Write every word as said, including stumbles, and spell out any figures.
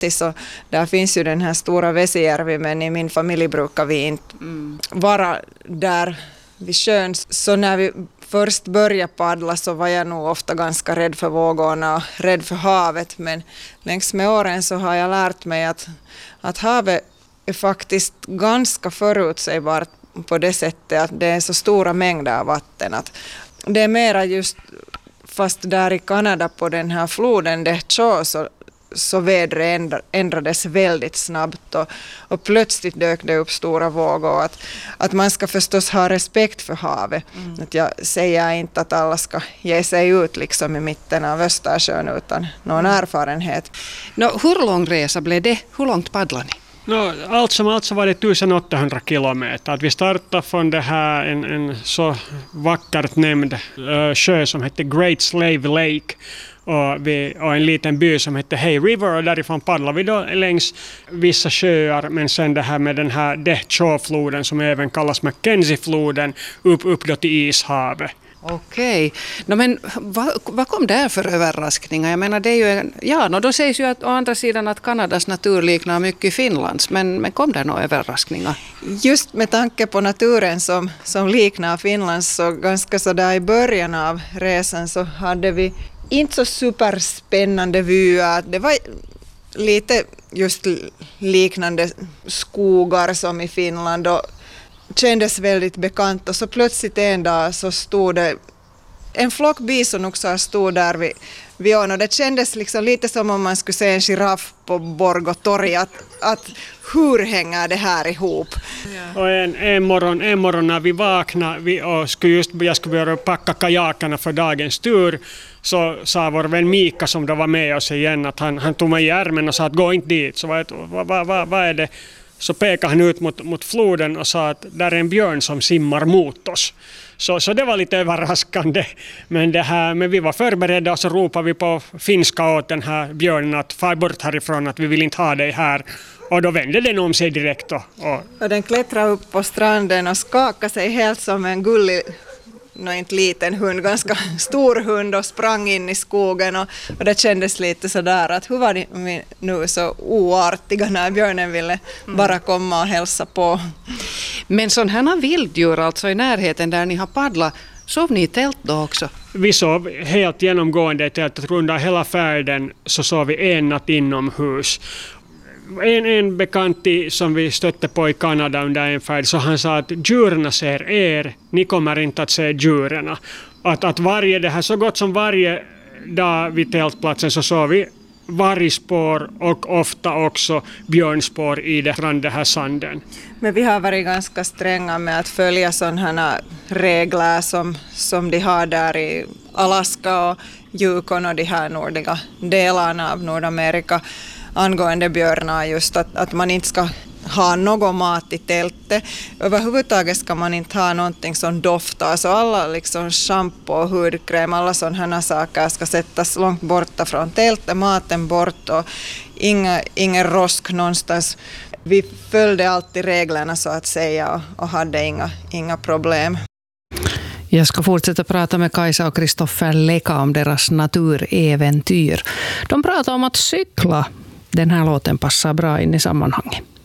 Så där finns ju den här stora Vesijärvi, men i min familj brukar vi inte mm. vara där vid sjön. Så när vi först började paddla så var jag nog ofta ganska rädd för vågorna och rädd för havet. Men längs med åren så har jag lärt mig att, att havet är faktiskt ganska förutsägbart på det sättet att det är så stora mängder av vatten. Att det är mera just, fast där i Kanada på den här floden Dehcho så så vädret ändrades väldigt snabbt och, och plötsligt dök det upp stora vågor. Att, att man ska förstås ha respekt för havet. Mm. Att jag säger inte att alla ska ge sig ut liksom i mitten av Östersjön utan någon mm. erfarenhet. No, hur lång resa blev det? Hur långt paddlar ni? No, allt som allt så var det tusen åttahundra kilometer. Att vi startade från det här en, en så vackert nämnd uh, sjö som hette Great Slave Lake. Och, vi, och en liten by som heter Hay River, och därifrån paddlar vi då längs vissa sjöar, men sen det här med den här Dehcho-floden som även kallas Mackenzie-floden upp, upp då till Ishavet. Okej, no, men vad, vad kom där för överraskningar? Jag menar det är ju en, ja, no, då sägs ju att å andra sidan att Kanadas natur liknar mycket Finlands, men, men kom där några överraskningar? Just med tanke på naturen som, som liknar Finlands, så ganska så där i början av resan så hade vi inte så superspännande vyer. Det var lite just liknande skogar som i Finland och kändes väldigt bekant. Och så plötsligt en dag så stod det en flock bison också stod där vid, vid ån. Och det kändes liksom lite som om man skulle se en giraff på Borgå torg. Att, att hur hänger det här ihop? Ja. Och en, en, morgon, en morgon när vi vaknade vi, och skulle just, jag skulle börja packa kajakerna för dagens tur, så sa vår vän Mika som då var med oss igen att han, han tog mig i ärmen och sa att gå inte dit. Så vad, vad, vad, vad, vad är det? Så pekade han ut mot, mot floden och sa att där är en björn som simmar mot oss. Så, så det var lite överraskande. Men, det här, men vi var förberedda och så ropade vi på finska åt den här björnen att far bort härifrån, att vi vill inte ha dig här. Och då vände den om sig direkt. Och, och... och den klättrade upp på stranden och skakade sig helt som en gullig, no, inte liten hund, ganska stor hund och sprang in i skogen. Och, och det kändes lite sådär att hur var de nu så oartiga när björnen ville bara komma och hälsa på. Men sådana här vilddjur alltså i närheten där ni har paddlat, sov ni i tält då också? Vi sov helt genomgående i tältet. Under hela färden så sov vi en natt inomhus. En, en bekant som vi stötte på i Kanada under en färd, så han sa att djuren ser er, ni kommer inte att se djuren. Att, att varje, det här, så gott som varje dag vid tältplatsen så såg vi vargspår och ofta också björnspår i det, från den här sanden. Men vi har varit ganska stränga med att följa sådana regler som, som de har där i Alaska och Yukon och de här nordliga delarna av Nordamerika angående björnar, just att, att man inte ska ha någon mat i tältet. Överhuvudtaget ska man inte ha någonting som doftar. Så alla liksom shampoo och hudkräm, alla sådana saker ska sättas långt borta från tältet, maten bort och inga, ingen rosk någonstans. Vi följde alltid reglerna så att säga och, och hade inga, inga problem. Jag ska fortsätta prata med Kajsa och Kristoffer Leka om deras naturäventyr. De pratar om att cykla. Den här låten passar bra in i sammanhanget.